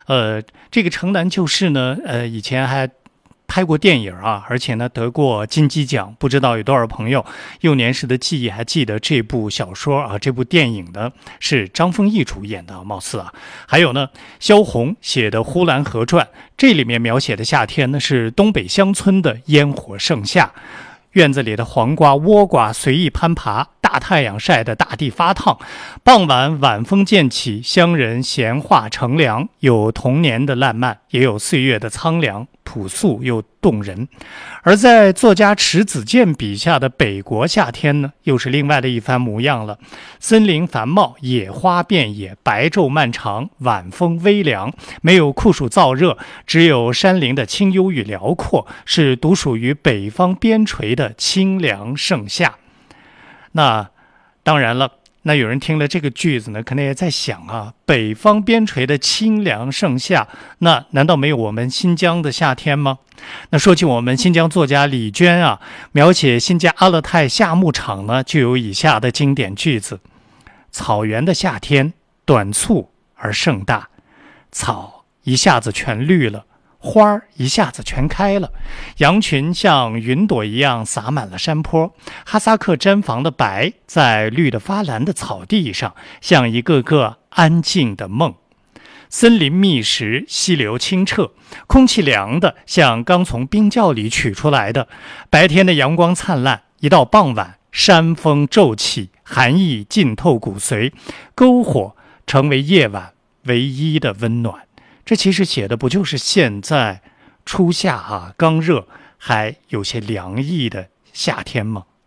这个城南旧事呢，以前还拍过电影啊，而且呢得过金鸡奖。不知道有多少朋友幼年时的记忆还记得这部小说啊，这部电影呢是张丰毅主演的，貌似啊。还有呢，萧红写的《呼兰河传》，这里面描写的夏天呢是东北乡村的烟火盛夏。院子里的黄瓜、倭瓜随意攀爬，大太阳晒得大地发烫。傍晚晚风渐起，乡人闲话乘凉，有童年的烂漫，也有岁月的苍凉，朴素又动人。而在作家迟子建笔下的北国夏天呢，又是另外的一番模样了。森林繁茂，野花遍野，白昼漫长，晚风微凉，没有酷暑燥热，只有山林的清幽与辽阔，是独属于北方边陲的清凉盛夏。那当然了，那有人听了这个句子呢，可能也在想啊，北方边陲的清凉盛夏，那难道没有我们新疆的夏天吗？那说起我们新疆作家李娟啊，描写新疆阿勒泰夏牧场呢，就有以下的经典句子：草原的夏天短促而盛大，草一下子全绿了，花儿一下子全开了，羊群像云朵一样洒满了山坡，哈萨克毡房的白在绿得发蓝的草地上，像一个个安静的梦。森林密实，溪流清澈，空气凉的像刚从冰窖里取出来的。白天的阳光灿烂，一到傍晚，山风骤起，寒意浸透骨髓，篝火成为夜晚唯一的温暖。这其实写的不就是现在初夏啊，刚热还有些凉意的夏天吗？